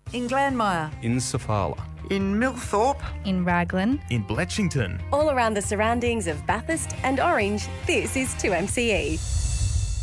In Glanmire. In Sofala. In Millthorpe. In Raglan. In Bletchington. All around the surroundings of Bathurst and Orange, this is 2MCE.